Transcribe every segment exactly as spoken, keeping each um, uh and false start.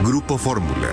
Grupo Fórmula.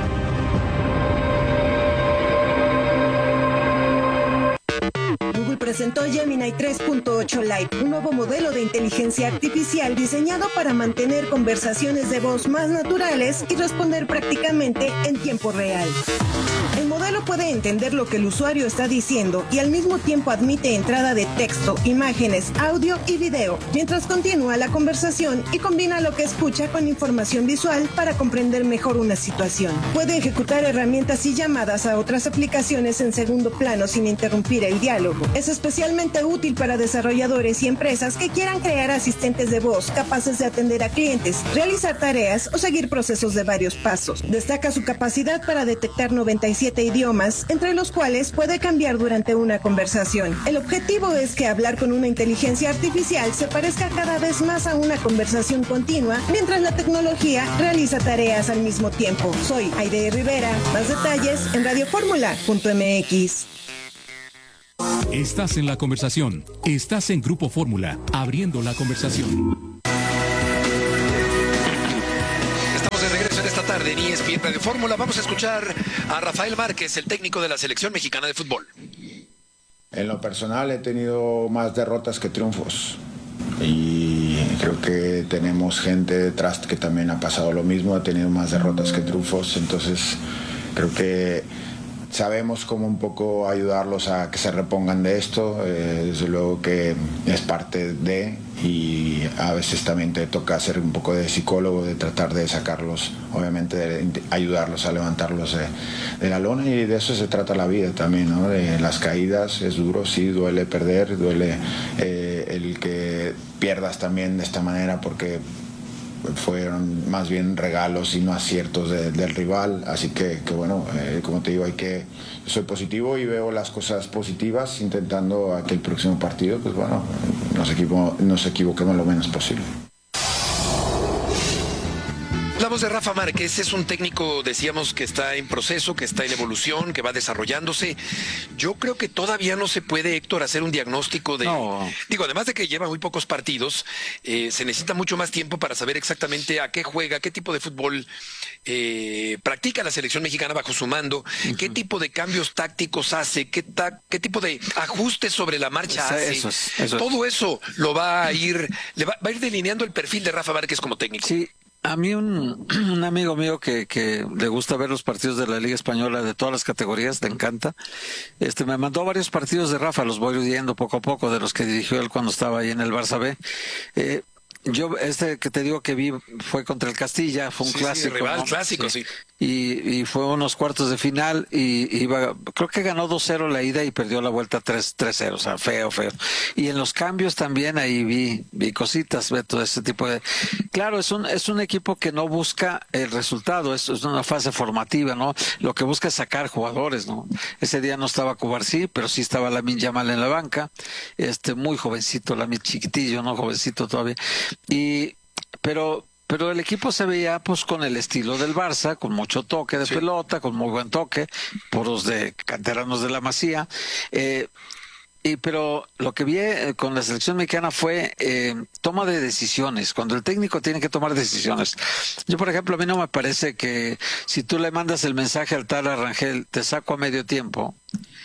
Google presentó Gemini tres punto ocho Lite, un nuevo modelo de inteligencia artificial diseñado para mantener conversaciones de voz más naturales y responder prácticamente en tiempo real. El modelo puede entender lo que el usuario está diciendo y al mismo tiempo admite entrada de texto, imágenes, audio y video, mientras continúa la conversación y combina lo que escucha con información visual para comprender mejor una situación. Puede ejecutar herramientas y llamadas a otras aplicaciones en segundo plano sin interrumpir el diálogo. Es especialmente útil para desarrolladores y empresas que quieran crear asistentes de voz capaces de atender a clientes, realizar tareas o seguir procesos de varios pasos. Destaca su capacidad para detectar noventa y siete idiomas, entre los cuales puede cambiar durante una conversación. El objetivo es que hablar con una inteligencia artificial se parezca cada vez más a una conversación continua, mientras la tecnología realiza tareas al mismo tiempo. Soy Aide Rivera. Más detalles en radio fórmula punto m x. Estás en la conversación. Estás en Grupo Fórmula, abriendo la conversación. Estamos de regreso en esta tarde en E S P N Radio Fórmula. Vamos a escuchar a Rafael Márquez, el técnico de la selección mexicana de fútbol. En lo personal he tenido más derrotas que triunfos. Y creo que tenemos gente detrás que también ha pasado lo mismo, ha tenido más derrotas que triunfos. Entonces creo que sabemos cómo un poco ayudarlos a que se repongan de esto. Eh, desde luego que es parte de, y a veces también te toca hacer un poco de psicólogo, de tratar de sacarlos, obviamente de ayudarlos a levantarlos de, de la lona, y de eso se trata la vida también, ¿no? De las caídas, es duro, sí, duele perder, duele eh, el que pierdas también de esta manera, porque fueron más bien regalos y no aciertos de, del rival, así que, que bueno, eh, como te digo, hay que, yo soy positivo y veo las cosas positivas, intentando a que el próximo partido, pues bueno, nos, equivo, nos equivoquemos lo menos posible. La voz de Rafa Márquez es un técnico, decíamos, que está en proceso, que está en evolución, que va desarrollándose. Yo creo que todavía no se puede, Héctor, hacer un diagnóstico de... No. Digo, además de que lleva muy pocos partidos, eh, se necesita mucho más tiempo para saber exactamente a qué juega, qué tipo de fútbol eh, practica la selección mexicana bajo su mando, uh-huh. qué tipo de cambios tácticos hace, qué, ta- qué tipo de ajustes sobre la marcha Esa, hace. Eso es, eso Todo es. eso lo va a ir, le va, va a ir delineando el perfil de Rafa Márquez como técnico. Sí. A mí un, un amigo mío que, que le gusta ver los partidos de la Liga Española de todas las categorías, le encanta, este me mandó varios partidos de Rafa, los voy viendo poco a poco, de los que dirigió él cuando estaba ahí en el Barça B. Eh, yo, este que te digo que vi fue contra el Castilla, fue un sí, clásico. Sí, rival ¿no? clásico, sí. sí. Y, y fue unos cuartos de final y iba, creo que ganó dos cero la ida y perdió la vuelta tres cero, o sea, feo, feo. Y en los cambios también ahí vi, vi cositas, Beto, de ese tipo de... Claro, es un, es un equipo que no busca el resultado, es, es una fase formativa, ¿no? Lo que busca es sacar jugadores, ¿no? Ese día no estaba Cubarsí, pero sí estaba Lamine Yamal en la banca, este, muy jovencito, Lamine chiquitillo, ¿no? Jovencito todavía. Y, pero... Pero el equipo se veía pues con el estilo del Barça, con mucho toque de sí. pelota, con muy buen toque, puros de canteranos de la Masía. Eh, y pero lo que vi eh, con la selección mexicana fue eh, toma de decisiones, cuando el técnico tiene que tomar decisiones. Yo, por ejemplo, a mí no me parece que si tú le mandas el mensaje al tal Rangel, te saco a medio tiempo,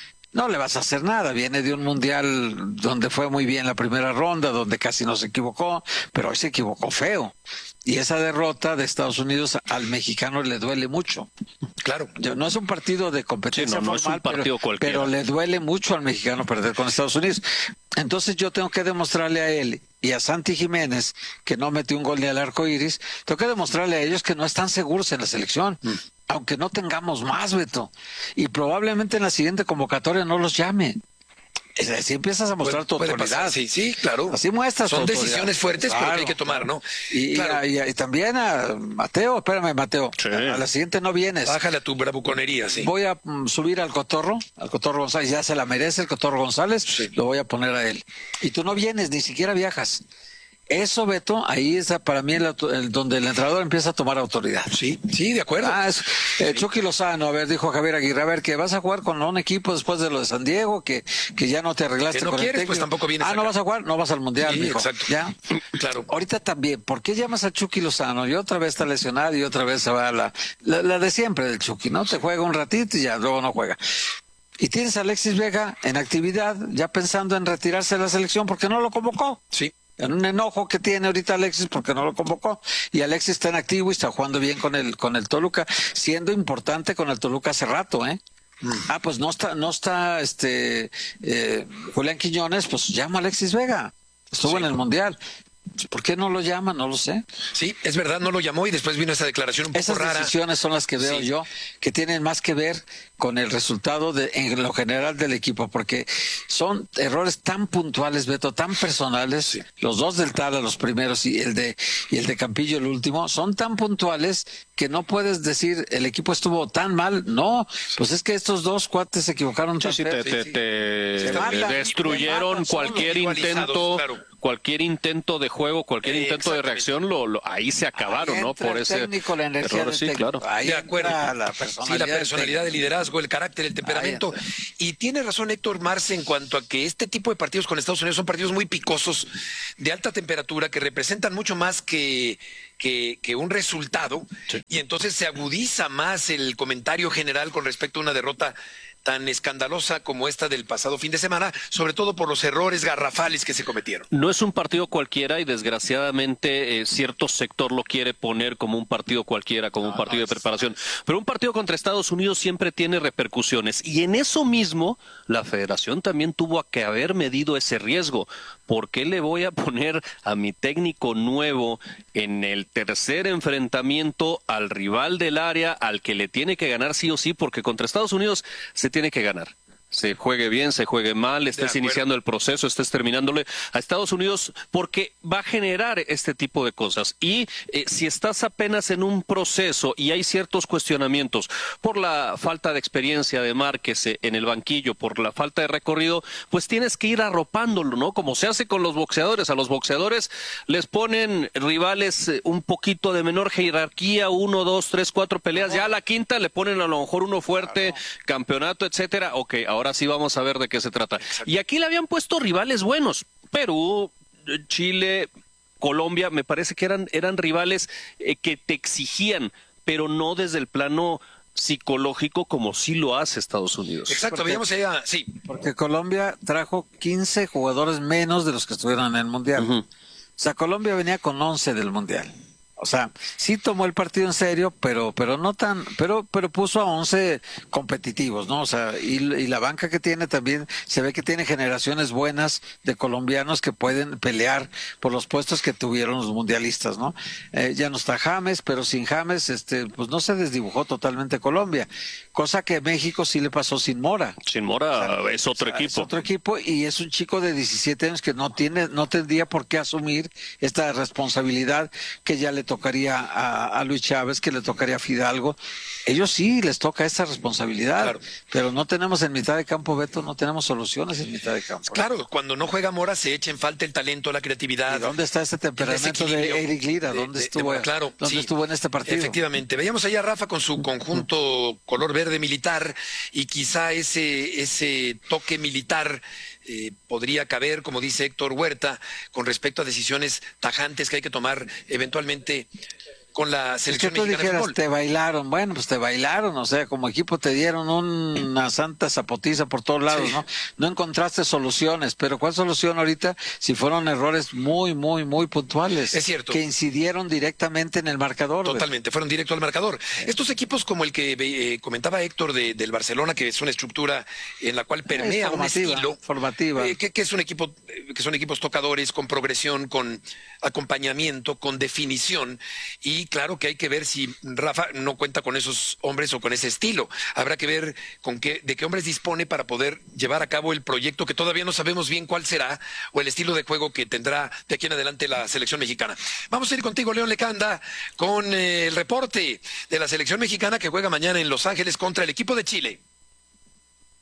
no le vas a hacer nada. Viene de un mundial donde fue muy bien la primera ronda, donde casi no se equivocó, pero hoy se equivocó feo. Y esa derrota de Estados Unidos al mexicano le duele mucho. Claro. No es un partido de competencia sí, no, no formal, es un partido pero, pero le duele mucho al mexicano perder con Estados Unidos. Entonces yo tengo que demostrarle a él y a Santi Jiménez, que no metió un gol ni al arco iris, tengo que demostrarle a ellos que no están seguros en la selección. Mm. Aunque no tengamos más, Beto. Y probablemente en la siguiente convocatoria no los llame. Así empiezas a mostrar tu autoridad. Sí, sí, claro. Así muestras Son tu decisiones fuertes, claro, pero que hay que tomar, ¿no? Y, claro. y, y, y también a Mateo, espérame, Mateo. Sí. A, a la siguiente no vienes. Bájale a tu bravuconería, sí. Voy a um, subir al Cotorro, al Cotorro González, ya se la merece el Cotorro González, sí. Lo voy a poner a él. Y tú no vienes, ni siquiera viajas. Eso, Beto, ahí es para mí el, el, donde el entrenador empieza a tomar autoridad. Sí, sí, de acuerdo. Ah, es, eh, sí. Chucky Lozano, a ver, dijo Javier Aguirre, a ver, que vas a jugar con un equipo después de lo de San Diego, que, que ya no te arreglaste que no con quieres, el técnico. pues tampoco vienes Ah, acá. ¿no vas a jugar? No vas al Mundial, Sí, mijo. exacto. ¿Ya? Claro. Ahorita también, ¿por qué llamas a Chucky Lozano? Y otra vez está lesionado y otra vez se va a la, la, la de siempre del Chucky, ¿no? Te juega un ratito y ya, luego no juega. Y tienes a Alexis Vega en actividad, ya pensando en retirarse de la selección porque no lo convocó. Sí. En un enojo que tiene ahorita Alexis porque no lo convocó. Y Alexis está en activo y está jugando bien con el, con el Toluca, siendo importante con el Toluca hace rato, ¿eh? Mm. Ah, pues no está, no está este eh, Julián Quiñones, pues llama a Alexis Vega. Estuvo sí. en el Mundial. ¿Por qué no lo llama? No lo sé. Sí, es verdad, no lo llamó y después vino esa declaración un poco Esas rara. Esas decisiones son las que veo sí. yo, que tienen más que ver con el resultado de, en lo general del equipo, porque son errores tan puntuales, Beto, tan personales, sí. los dos del Tala, los primeros, y el de y el de Campillo, el último, son tan puntuales que no puedes decir el equipo estuvo tan mal. No, pues es que estos dos cuates se equivocaron. Sí, sí, te, te, sí. te, te matan, destruyeron te cualquier intento, claro. cualquier intento de juego, cualquier eh, intento de reacción, lo, lo ahí se acabaron, ahí ¿no? Por ese técnico, la energía error, sí, claro. Ahí de acuerdo. La personalidad, sí, la personalidad, el liderazgo, el carácter, el temperamento. Y tiene razón Héctor Marce en cuanto a que este tipo de partidos con Estados Unidos son partidos muy picosos, de alta temperatura, que representan mucho más que Que, que un resultado, sí. y entonces se agudiza más el comentario general con respecto a una derrota tan escandalosa como esta del pasado fin de semana, sobre todo por los errores garrafales que se cometieron. No es un partido cualquiera y desgraciadamente eh, cierto sector lo quiere poner como un partido cualquiera, como no, un partido no, de preparación. Pero un partido contra Estados Unidos siempre tiene repercusiones y en eso mismo la federación también tuvo que haber medido ese riesgo. ¿Por qué le voy a poner a mi técnico nuevo en el tercer enfrentamiento al rival del área, al que le tiene que ganar sí o sí? Porque contra Estados Unidos se tiene que ganar. Se juegue bien, se juegue mal, estés iniciando el proceso, estés terminándole a Estados Unidos, porque va a generar este tipo de cosas. Y eh, si estás apenas en un proceso y hay ciertos cuestionamientos por la falta de experiencia de Márquez en el banquillo, por la falta de recorrido, pues tienes que ir arropándolo, ¿no? Como se hace con los boxeadores. A los boxeadores les ponen rivales eh, un poquito de menor jerarquía, uno, dos, tres, cuatro peleas. Ya a la quinta le ponen a lo mejor uno fuerte, campeonato, etcétera. Ok, ahora sí vamos a ver de qué se trata. Exacto. Y aquí le habían puesto rivales buenos. Perú, Chile, Colombia, me parece que eran, eran rivales eh, que te exigían, pero no desde el plano psicológico como sí lo hace Estados Unidos. Exacto, veíamos allá, sí. Porque Colombia trajo quince jugadores menos de los que estuvieron en el Mundial. Uh-huh. O sea, Colombia venía con once del Mundial. O sea, sí tomó el partido en serio, pero pero no tan, pero pero puso a once competitivos, ¿no? O sea, y, y la banca que tiene también se ve que tiene generaciones buenas de colombianos que pueden pelear por los puestos que tuvieron los mundialistas, ¿no? Eh, ya no está James, pero sin James, este, pues no se desdibujó totalmente Colombia, cosa que México sí le pasó sin Mora. Sin Mora, o sea, es otro o sea, equipo. Es otro equipo y es un chico de diecisiete años que no tiene, no tendría por qué asumir esta responsabilidad que ya le tocaría a, a Luis Chávez, que le tocaría a Fidalgo. Ellos sí les toca esa responsabilidad, claro. Pero no tenemos en mitad de campo, Beto, no tenemos soluciones en mitad de campo. Claro, ¿no? Cuando no juega Mora se echa en falta el talento, la creatividad. ¿Y dónde está ese temperamento de Eric Lira? ¿Dónde, de, estuvo, de, claro, ¿dónde sí, estuvo en este partido? Efectivamente. Veíamos allá a Rafa con su conjunto color verde militar y quizá ese, ese toque militar Eh, podría caber, como dice Héctor Huerta, con respecto a decisiones tajantes que hay que tomar eventualmente con la selección es que tú mexicana dijeras, de fútbol. Te bailaron, bueno, pues te bailaron, o sea, como equipo te dieron un, una santa zapotiza por todos lados, sí. ¿no? No encontraste soluciones, pero ¿cuál solución ahorita? Si fueron errores muy, muy, muy puntuales. Es cierto. Que incidieron directamente en el marcador. Totalmente, ¿ves? Fueron directo al marcador. Sí. Estos equipos como el que eh, comentaba Héctor de, del Barcelona, que es una estructura en la cual permea un estilo. Formativa. Eh, que, que es un equipo, que son equipos tocadores, con progresión, con acompañamiento, con definición, y claro que hay que ver si Rafa no cuenta con esos hombres o con ese estilo. Habrá que ver con qué, de qué hombres dispone para poder llevar a cabo el proyecto que todavía no sabemos bien cuál será o el estilo de juego que tendrá de aquí en adelante la selección mexicana. Vamos a ir contigo, León Lecanda, con eh, el reporte de la selección mexicana que juega mañana en Los Ángeles contra el equipo de Chile.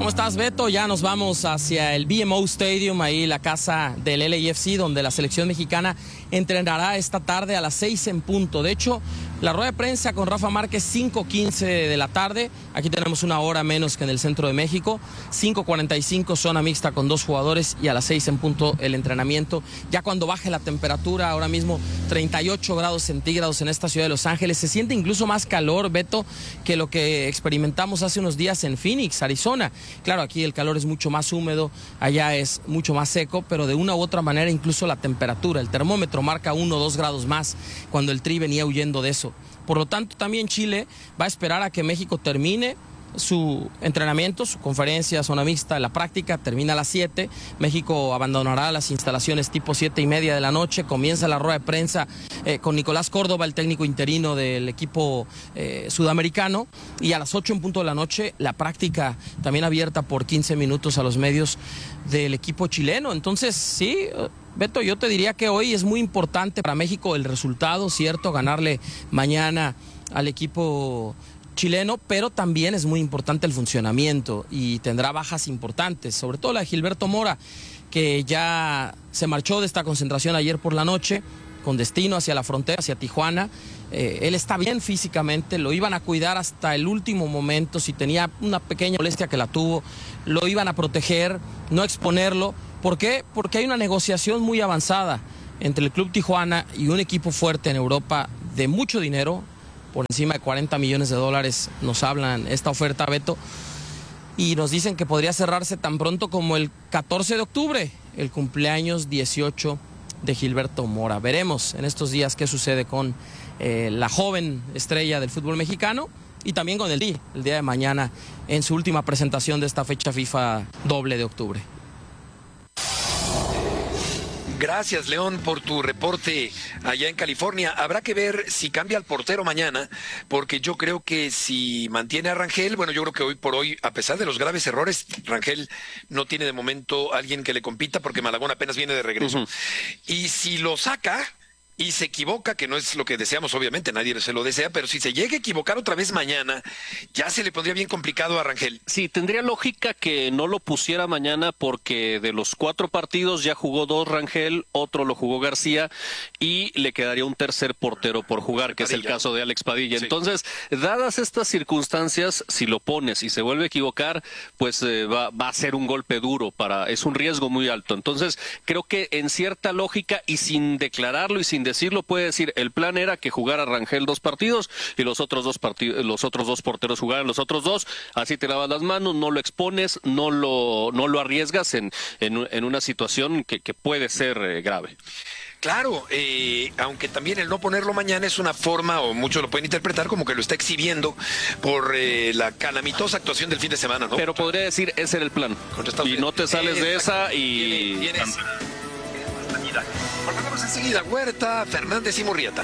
¿Cómo estás, Beto? Ya nos vamos hacia el B M O Stadium, ahí la casa del L A F C, donde la selección mexicana entrenará esta tarde a las seis en punto. De hecho, la rueda de prensa con Rafa Márquez, cinco quince de la tarde. Aquí tenemos una hora menos que en el centro de México. cinco cuarenta y cinco, zona mixta con dos jugadores, y a las seis en punto el entrenamiento. Ya cuando baje la temperatura, ahora mismo treinta y ocho grados centígrados en esta ciudad de Los Ángeles. Se siente incluso más calor, Beto, que lo que experimentamos hace unos días en Phoenix, Arizona. Claro, aquí el calor es mucho más húmedo, allá es mucho más seco, pero de una u otra manera incluso la temperatura, el termómetro marca uno o dos grados más cuando el Tri venía huyendo de eso. Por lo tanto, también Chile va a esperar a que México termine su entrenamiento, su conferencia, zona mixta, la práctica, termina a las siete. México abandonará las instalaciones tipo siete y media de la noche. Comienza la rueda de prensa eh, con Nicolás Córdoba, el técnico interino del equipo eh, sudamericano. Y a las ocho en punto de la noche, la práctica también abierta por quince minutos a los medios del equipo chileno. Entonces, sí, Beto, yo te diría que hoy es muy importante para México el resultado, ¿cierto? Ganarle mañana al equipo chileno, pero también es muy importante el funcionamiento y tendrá bajas importantes, sobre todo la de Gilberto Mora, que ya se marchó de esta concentración ayer por la noche con destino hacia la frontera, hacia Tijuana. Eh, él está bien físicamente, lo iban a cuidar hasta el último momento, si tenía una pequeña molestia que la tuvo, lo iban a proteger, no exponerlo. ¿Por qué? Porque hay una negociación muy avanzada entre el Club Tijuana y un equipo fuerte en Europa de mucho dinero, por encima de cuarenta millones de dólares nos hablan esta oferta, Beto, y nos dicen que podría cerrarse tan pronto como el catorce de octubre, el cumpleaños dieciocho de Gilberto Mora. Veremos en estos días qué sucede con eh, la joven estrella del fútbol mexicano y también con el Tri, el día de mañana, en su última presentación de esta fecha FIFA doble de octubre. Gracias, León, por tu reporte allá en California. Habrá que ver si cambia el portero mañana, porque yo creo que si mantiene a Rangel, bueno, yo creo que hoy por hoy, a pesar de los graves errores, Rangel no tiene de momento alguien que le compita, porque Malagón apenas viene de regreso. Uh-huh. Y si lo saca y se equivoca, que no es lo que deseamos, obviamente, nadie se lo desea, pero si se llega a equivocar otra vez mañana, ya se le pondría bien complicado a Rangel. Sí, tendría lógica que no lo pusiera mañana, porque de los cuatro partidos ya jugó dos Rangel, otro lo jugó García, y le quedaría un tercer portero por jugar, que Padilla. Es el caso de Alex Padilla. Sí. Entonces, dadas estas circunstancias, si lo pones y se vuelve a equivocar, pues eh, va, va a ser un golpe duro, para es un riesgo muy alto. Entonces, creo que en cierta lógica, y sin declararlo y sin decirlo, puede decir, el plan era que jugara Rangel dos partidos y los otros dos partidos, los otros dos porteros jugaran los otros dos, así te lavas las manos, no lo expones, no lo, no lo arriesgas en, en, en una situación que, que puede ser eh, grave. Claro, eh, aunque también el no ponerlo mañana es una forma, o muchos lo pueden interpretar como que lo está exhibiendo por eh, la calamitosa actuación del fin de semana, ¿no? Pero podría decir, ese era el plan. Y no te sales eh, de esa y... Tienes, tienes, Volvemos enseguida, Huerta, Fernández y Murrieta.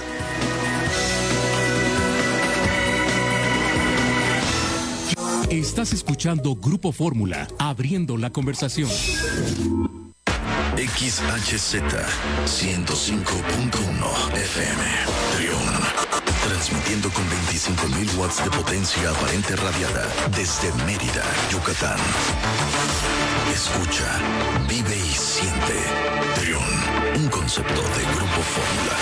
Estás escuchando Grupo Fórmula, abriendo la conversación. X H Z ciento cinco punto uno F M, Trión, transmitiendo con veinticinco mil watts de potencia aparente radiada desde Mérida, Yucatán. Escucha, vive y siente. Trión, un concepto de Grupo Fórmula.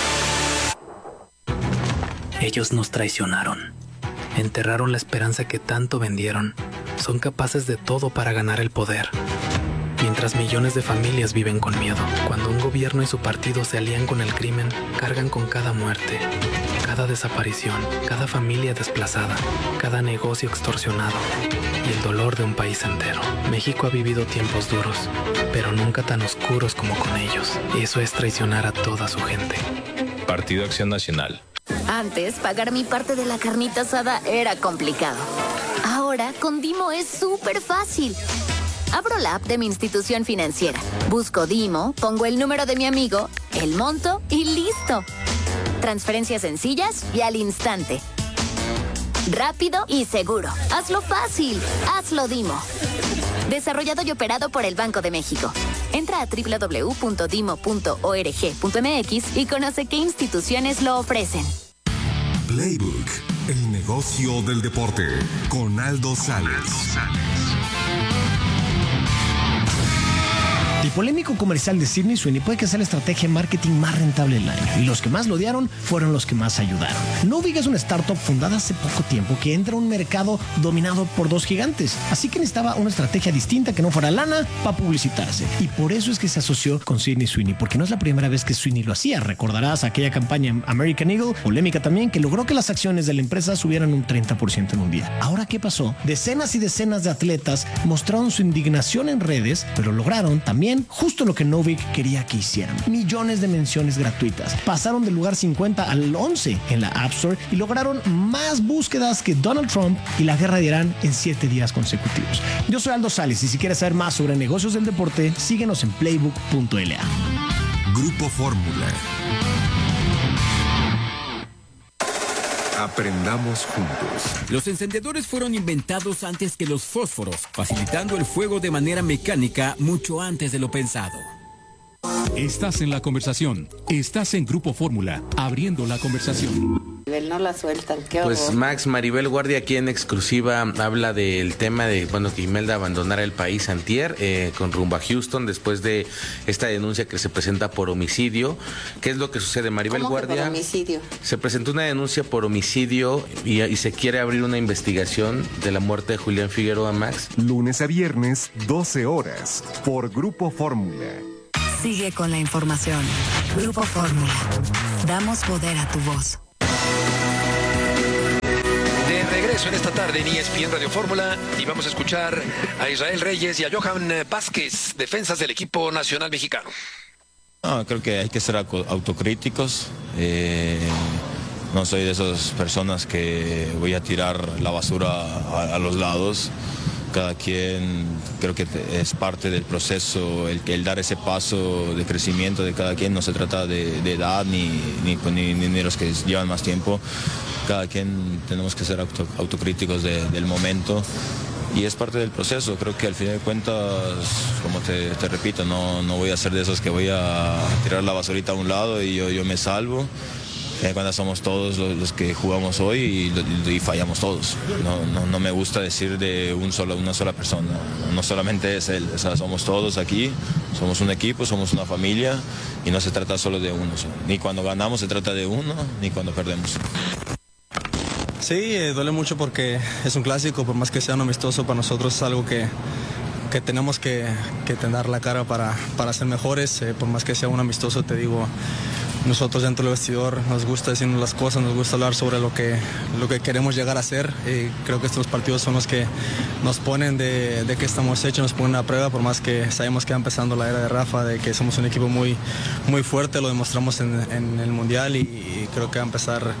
Ellos nos traicionaron. Enterraron la esperanza que tanto vendieron. Son capaces de todo para ganar el poder. Mientras millones de familias viven con miedo. Cuando un gobierno y su partido se alían con el crimen, cargan con cada muerte, cada desaparición, cada familia desplazada, cada negocio extorsionado y el dolor de un país entero. México ha vivido tiempos duros, pero nunca tan oscuros como con ellos. Y eso es traicionar a toda su gente. Partido Acción Nacional. Antes, pagar mi parte de la carnita asada era complicado. Ahora, con Dimo es súper fácil. Abro la app de mi institución financiera, busco Dimo, pongo el número de mi amigo, el monto y listo. Transferencias sencillas y al instante. Rápido y seguro. Hazlo fácil. Hazlo Dimo. Desarrollado y operado por el Banco de México. Entra a doble u doble u doble u punto dimo punto org punto m x y conoce qué instituciones lo ofrecen. Playbook, el negocio del deporte, con Aldo Sales. El polémico comercial de Sydney Sweeney puede que sea la estrategia de marketing más rentable del año, y los que más lo odiaron fueron los que más ayudaron. Novig es una startup fundada hace poco tiempo que entra a un mercado dominado por dos gigantes, así que necesitaba una estrategia distinta que no fuera lana para publicitarse, y por eso es que se asoció con Sydney Sweeney, porque no es la primera vez que Sweeney lo hacía. Recordarás aquella campaña American Eagle, polémica también, que logró que las acciones de la empresa subieran un treinta por ciento en un día. Ahora, ¿qué pasó? Decenas y decenas de atletas mostraron su indignación en redes, pero lograron también justo lo que Novig quería que hicieran: millones de menciones gratuitas. Pasaron del lugar cincuenta al once en la App Store y lograron más búsquedas que Donald Trump y la guerra de Irán en siete días consecutivos. Yo soy Aldo Sales, y si quieres saber más sobre negocios del deporte, síguenos en playbook punto l a. Grupo Fórmula. Aprendamos juntos. Los encendedores fueron inventados antes que los fósforos, facilitando el fuego de manera mecánica mucho antes de lo pensado. Estás en la conversación. Estás en Grupo Fórmula, abriendo la conversación. No la sueltan, qué horror. Pues Max, Maribel Guardia aquí en exclusiva habla del tema de, bueno, que Imelda abandonara el país antier eh, con rumbo a Houston después de esta denuncia que se presenta por homicidio. ¿Qué es lo que sucede, Maribel ¿Cómo Guardia? Que por homicidio? Se presentó una denuncia por homicidio y, y se quiere abrir una investigación de la muerte de Julián Figueroa, Max. Lunes a viernes, doce horas, por Grupo Fórmula. Sigue con la información. Grupo Fórmula. Damos poder a tu voz. De regreso en esta tarde en E S P N Radio Fórmula, y vamos a escuchar a Israel Reyes y a Johan Vázquez, defensas del equipo nacional mexicano. No, creo que hay que ser autocríticos. Eh, no soy de esas personas que voy a tirar la basura a, a los lados. Cada quien, creo que es parte del proceso, el, el dar ese paso de crecimiento de cada quien. No se trata de, de edad ni, ni, ni, ni de los que llevan más tiempo. Cada quien tenemos que ser auto, autocríticos de, del momento, y es parte del proceso. Creo que al final de cuentas, como te, te repito, no, no voy a ser de esos que voy a tirar la basurita a un lado y yo, yo me salvo. Cuando somos todos los, los que jugamos hoy y, y fallamos todos. No, no, no me gusta decir de un solo, una sola persona. No solamente es él, o sea, somos todos aquí, somos un equipo, somos una familia, y no se trata solo de uno. Ni cuando ganamos se trata de uno, ni cuando perdemos. Sí, eh, duele mucho porque es un clásico, por más que sea un amistoso, para nosotros es algo que, que tenemos que, que tener la cara para, para ser mejores. Eh, por más que sea un amistoso, te digo, nosotros dentro del vestidor nos gusta decirnos las cosas, nos gusta hablar sobre lo que, lo que queremos llegar a ser. Eh, creo que estos partidos son los que nos ponen de, de qué estamos hechos, nos ponen a prueba, por más que sabemos que va empezando la era de Rafa, de que somos un equipo muy, muy fuerte, lo demostramos en, en el Mundial, y, y creo que va a empezar.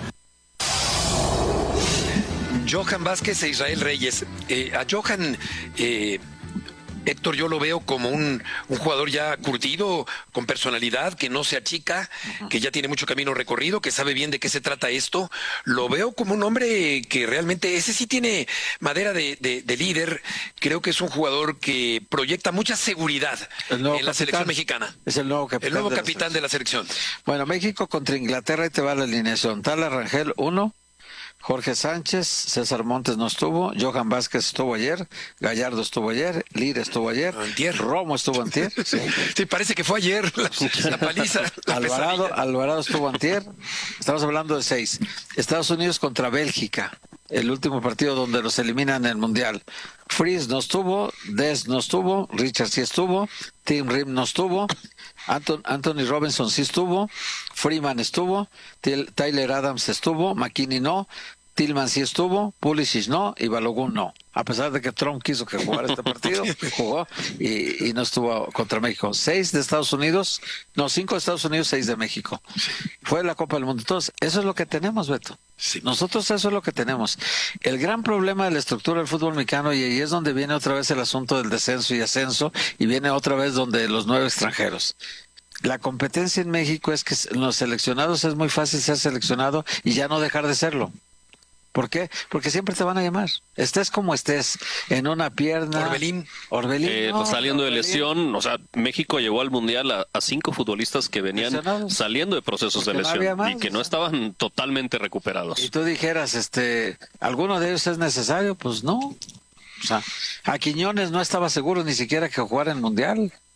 Johan Vázquez e Israel Reyes. Eh, a Johan, eh, Héctor, yo lo veo como un, un jugador ya curtido, con personalidad, que no se achica, uh-huh. que ya tiene mucho camino recorrido, que sabe bien de qué se trata esto. Lo veo como un hombre que realmente, ese sí tiene madera de, de, de líder. Creo que es un jugador que proyecta mucha seguridad en la capitán, selección mexicana. Es el nuevo capitán, el nuevo de, capitán la de la selección. Bueno, México contra Inglaterra, ahí te va la alineación. Tala Rangel, uno. Jorge Sánchez, César Montes no estuvo, Johan Vázquez estuvo ayer, Gallardo estuvo ayer, Lira estuvo ayer, antier. Romo estuvo antier. Sí. sí, parece que fue ayer la, la paliza. La Alvarado, Alvarado estuvo antier. Estamos hablando de seis. Estados Unidos contra Bélgica, el último partido donde los eliminan en el Mundial. Fries no estuvo, Des no estuvo, Richard sí estuvo, Tim Rim no estuvo, Anton, Anthony Robinson sí estuvo, Freeman estuvo, Tyler Adams estuvo, McKinney no, Tillman sí estuvo, Pulisic no y Balogun no. A pesar de que Trump quiso que jugara este partido, jugó y, y no estuvo contra México. Seis de Estados Unidos, no, cinco de Estados Unidos, seis de México. Fue la Copa del Mundo. Entonces, eso es lo que tenemos, Beto. Sí. Nosotros eso es lo que tenemos. El gran problema de la estructura del fútbol mexicano, y ahí es donde viene otra vez el asunto del descenso y ascenso, y viene otra vez donde los nueve extranjeros. La competencia en México es que los seleccionados es muy fácil ser seleccionado y ya no dejar de serlo. ¿Por qué? Porque siempre te van a llamar. Estés como estés, en una pierna. Orbelín. Orbelín. Eh, no, saliendo Orbelín. de lesión, o sea, México llegó al Mundial a, a cinco futbolistas que venían saliendo de procesos de lesión no y que no estaban totalmente recuperados. Y tú dijeras, este, ¿alguno de ellos es necesario? Pues no. O sea, a Quiñones no estaba seguro ni siquiera que jugara en Mundial.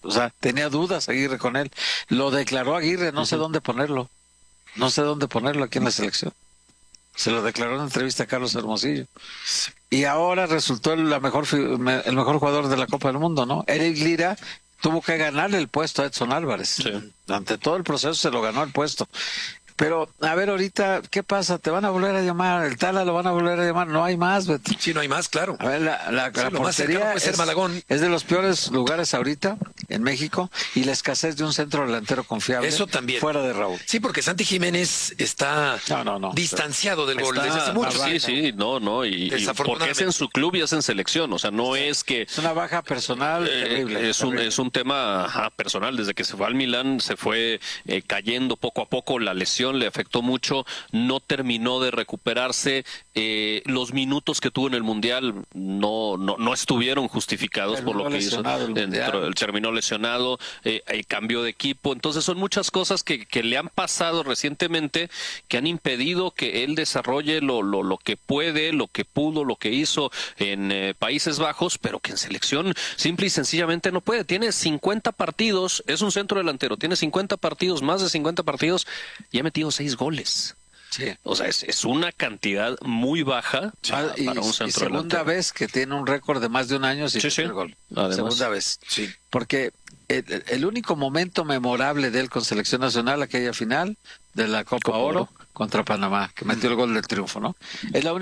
O sea, tenía dudas Aguirre con él. Lo declaró Aguirre, no uh-huh. sé dónde ponerlo. No sé dónde ponerlo aquí en la selección. Se lo declaró en entrevista a Carlos Hermosillo. Y ahora resultó el, la mejor, el mejor jugador de la Copa del Mundo, ¿no? Eric Lira tuvo que ganarle el puesto a Edson Álvarez. Sí. Ante todo el proceso se lo ganó el puesto. Pero, a ver, ahorita, ¿qué pasa? ¿Te van a volver a llamar? ¿El Tala lo van a volver a llamar? No hay más, Beto. Sí, no hay más, claro. A ver, la, la, sí, la lo más cercano puede ser es, Malagón. Es de los peores lugares ahorita en México y la escasez de un centro delantero confiable. Eso también. Fuera de Raúl. Sí, porque Santi Jiménez está no, no, no, distanciado del gol desde hace mucho. Sí, sí, no, no. Y, y porque es en su club y es en selección. O sea, no sí. es que... Es una baja personal eh, terrible. Es, terrible. Un, es un tema ajá, personal. Desde que se fue al Milán se fue eh, cayendo poco a poco. La lesión le afectó mucho. No terminó de recuperarse, eh, los minutos que tuvo en el Mundial no no, no estuvieron justificados terminó por lo que hizo, dentro, él terminó lesionado, eh, eh, cambió de equipo, entonces son muchas cosas que, que le han pasado recientemente que han impedido que él desarrolle lo, lo, lo que puede, lo que pudo, lo que hizo en eh, Países Bajos, pero que en selección simple y sencillamente no puede. Tiene cincuenta partidos, es un centro delantero, tiene cincuenta partidos, más de cincuenta partidos y ha metido seis goles. Sí. O sea, es, es una cantidad muy baja ah, para, para un y, centro y segunda delantero. vez que tiene un récord de más de un año sin sí, sí. el gol. Además, segunda vez. Sí. Porque el, el único momento memorable de él con selección nacional, aquella final de la Copa Oro contra Panamá, que metió el gol del triunfo, ¿no? Es la única